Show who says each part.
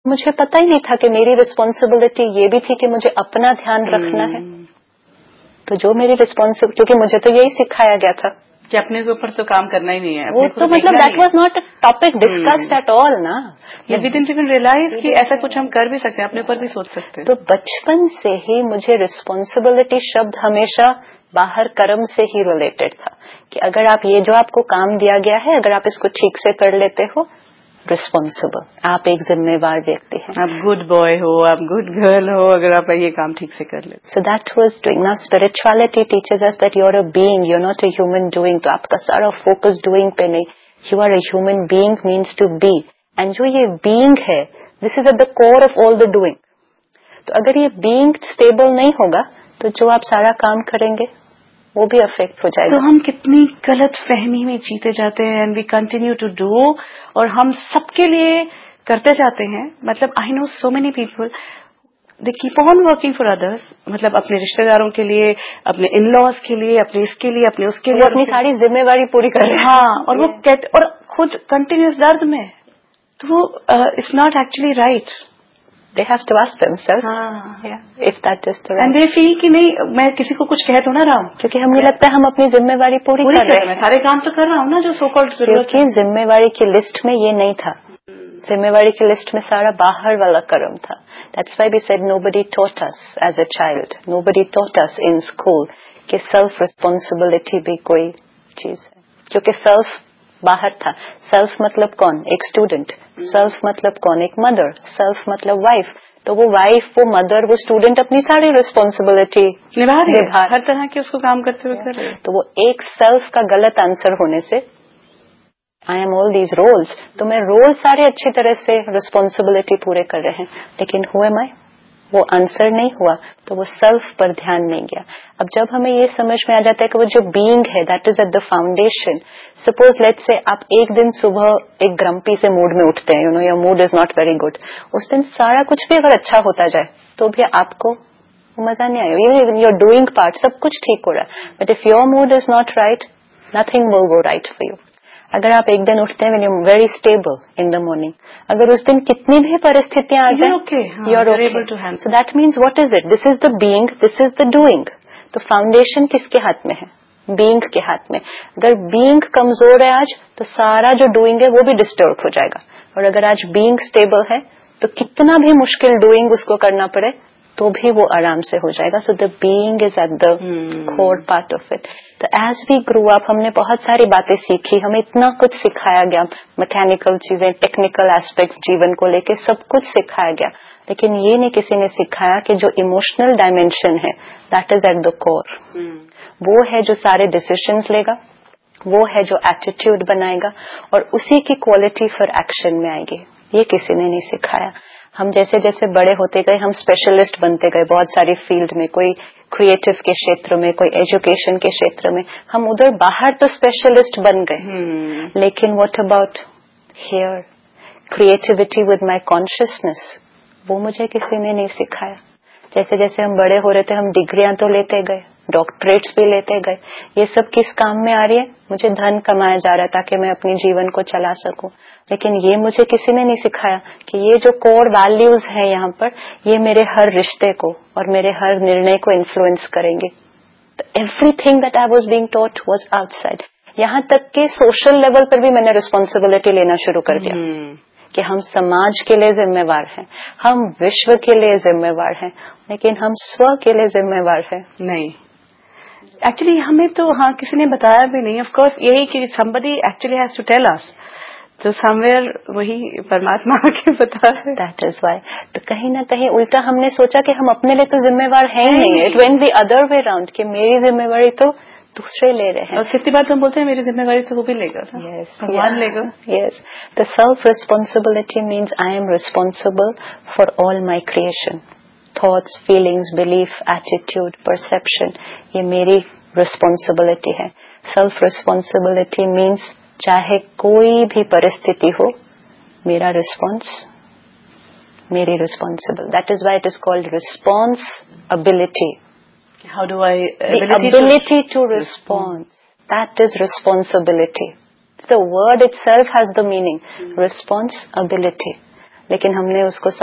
Speaker 1: مجھے پتہ ہی نہیں تھا کہ میری رسپانسبلٹی یہ بھی تھی کہ مجھے اپنا دھیان رکھنا ہے. تو جو میری رسپانسبلٹی، کیونکہ مجھے تو یہی سکھایا گیا تھا
Speaker 2: کہ اپنے کے اوپر تو کام کرنا ہی نہیں ہے.
Speaker 1: وہ تو مطلب that was not a topic discussed at all نا.
Speaker 2: وی ڈڈنٹ ایون ریئلائز کہ ایسا کچھ ہم کر بھی سکتے ہیں، اپنے اوپر بھی سوچ سکتے ہیں.
Speaker 1: تو بچپن سے ہی مجھے رسپانسبلٹی شبد ہمیشہ باہر کرم سے ہی ریلیٹڈ تھا کہ اگر آپ یہ جو آپ کو کام دیا گیا ہے اگر آپ اس کو ٹھیک سے کر لیتے ہو، ریسپانسبل، آپ ایک ذمہ وار ویکتی ہیں.
Speaker 2: آپ گڈ بوائے ہو، آپ گڈ گرل ہو اگر آپ یہ کام ٹھیک سے کر لیتے.
Speaker 1: So that was doing. نا spirituality teachers us that you are a being, you are not a human doing. تو آپ کا سارا فوکس ڈوئنگ پہ نہیں، you are a human being means to be. And جو یہ بینگ ہے دس از at the cover of all the doing. تو اگر یہ بینگ اسٹیبل نہیں ہوگا تو جو آپ سارا کام کریں گے وہ بھی افیکٹ ہو جائے گا.
Speaker 2: تو ہم کتنی غلط فہمی میں جیتے جاتے ہیں. And we continue to do, اور ہم سب کے لیے کرتے جاتے ہیں. مطلب آئی نو so many people they keep on working for others, مطلب اپنے رشتے داروں کے لیے، اپنے ان لاز کے لیے، اپنے اس کے لیے، اپنے اس کے لیے،
Speaker 1: اپنی ساری ذمہ داری پوری کر رہے ہیں.
Speaker 2: ہاں، اور وہ اور خود کنٹینیوس درد میں. تو وہ it's not actually write.
Speaker 1: They have to ask themselves if that is the right.
Speaker 2: And they feel کہ نہیں میں کسی کو کچھ کہہ تو نہ رہا ہوں،
Speaker 1: کیونکہ ہمیں لگتا ہے ہم اپنی ذمہ داری پوری کر رہے ہیں.
Speaker 2: سارے کام تو کر رہا ہوں نا جو سو کالڈ ضرورت.
Speaker 1: کیونکہ ذمہ داری کی لسٹ میں یہ نہیں تھا. ذمہ داری کی لسٹ میں سارا باہر والا کرم تھا. That's why we said nobody taught us as a child, nobody taught us in school کہ سیلف ریسپانسبلٹی بھی کوئی چیز ہے. کیونکہ سیلف باہر تھا. سیلف مطلب کون؟ ایک اسٹوڈنٹ. سیلف مطلب کون؟ ایک مدر. سیلف مطلب وائف. تو وہ وائف، وہ مدر، وہ اسٹوڈنٹ اپنی ساری ریسپانسبلٹی
Speaker 2: نبھا ہر طرح کے اس کو کام کرتے ہوئے کر رہے.
Speaker 1: تو وہ ایک سیلف کا غلط آنسر ہونے سے I am all these rules, تو میں رول سارے اچھی طرح سے ریسپانسبلٹی پورے کر رہے ہیں، لیکن ہوئے میں وہ آنسر نہیں ہوا تو وہ سیلف پر دھیان نہیں گیا. اب جب ہمیں یہ سمجھ میں آ جاتا ہے کہ وہ جو بینگ ہے that is at the foundation. Suppose let سے آپ ایک دن صبح ایک گرمپی سے موڈ میں اٹھتے ہیں، your mood is not very good. اس دن سارا کچھ بھی اگر اچھا ہوتا جائے تو بھی آپ کو مزہ نہیں آئے گا. یور ڈوئنگ پارٹ سب کچھ ٹھیک ہو رہا ہے، but if your mood is not right nothing will go right for you. اگر آپ ایک دن اٹھتے ہیں when you very stable in the morning, اگر اس دن کتنی بھی پرستھتیاں آ جائیں you are okay. So that means what is it? This is the being, this is the doing. تو فاؤنڈیشن کس کے ہاتھ میں ہے؟ بینگ کے ہاتھ میں. اگر بینگ کمزور ہے آج تو سارا جو ڈوئنگ ہے وہ بھی ڈسٹرب ہو جائے گا. اور اگر آج بینگ اسٹیبل ہے تو کتنا بھی مشکل ڈوئنگ اس کو کرنا پڑے تو بھی وہ آرام سے ہو جائے گا. سو دا being is at the cover part of it. تو ایز وی گرو اپ ہم نے بہت ساری باتیں سیکھی، ہمیں اتنا کچھ سکھایا گیا، میکینکل چیزیں، ٹیکنیکل ایسپیکٹس جیون کو لے کے سب کچھ سکھایا گیا، لیکن یہ نہیں کسی نے سکھایا کہ جو ایموشنل ڈائمینشن ہے دیٹ از ایٹ دا کور. وہ ہے جو سارے ڈیسیشنز لے گا، وہ ہے جو ایٹیٹیوڈ بنائے گا، اور اسی کی کوالٹی فار ایکشن میں آئے گی. یہ کسی نے نہیں سکھایا. ہم جیسے جیسے بڑے ہوتے گئے ہم اسپیشلسٹ بنتے گئے بہت ساری فیلڈ میں، کوئی کریٹو کے شیتر میں، کوئی ایجوکیشن کے شیتر میں. ہم ادھر باہر تو اسپیشلسٹ بن گئے، لیکن what about here? Creativity with my consciousness, وہ مجھے کسی نے نہیں سکھایا. جیسے جیسے ہم بڑے ہو رہے تھے ہم ڈگریاں تو لیتے گئے، ڈاکٹریٹس بھی لیتے گئے. یہ سب کس کام میں آ رہی ہے؟ مجھے دھن کمایا جا رہا ہے تاکہ میں اپنی جیون کو چلا سکوں. لیکن یہ مجھے کسی نے نہیں سکھایا کہ یہ جو کور ویلیوز ہیں یہاں پر یہ میرے ہر رشتے کو اور میرے ہر نرنے کو انفلوئنس کریں گے. Every thing that I was being taught was out side. یہاں تک کہ سوشل لیول پر بھی میں نے ریسپانسبلٹی لینا شروع کر دیا کہ ہم سماج کے لیے ذمہ وار ہیں، ہم وشو کے لیے ذمہ وار ہیں، لیکن ہم سو کے لیے ذمہ وار ہیں
Speaker 2: نہیں. ایکچولی ہمیں تو کسی نے بتایا بھی نہیں. آف کورس یہی کہ somebody actually has to tell us. تو سم ویئر وہی پرماتما کے بتا ہے.
Speaker 1: That is why. تو کہیں نہ کہیں الٹا ہم نے سوچا کہ ہم اپنے لیے تو ذمہ وار ہیں ہی نہیں. It went the other way round کہ میری ذمہ واری تو دوسرے لے رہے ہیں.
Speaker 2: اور کتنی بات ہم بولتے ہیں میری ذمہ داری تو وہ بھی لے گا، بھگوان لے گا.
Speaker 1: یس. The self responsibility means I am responsible for all my creation. Thoughts, feelings, belief, attitude, perception, یہ میری ریسپانسبلٹی ہے. سیلف ریسپانسبلٹی مینس چاہے کوئی بھی پرستھتی ہو میرا ریسپانس میری responsible. That is why it is called responsibility.
Speaker 2: How do I
Speaker 1: ability to respond. That is responsibility. The word itself has the meaning responsibility. لیکن ہم نے اس کو